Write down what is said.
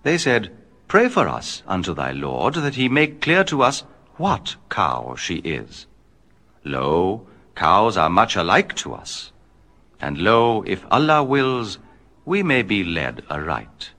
They said, Pray for us unto thy Lord, that he make clear to us what cow she is. Lo, cows are much alike to us. And lo, if Allah wills, we may be led aright.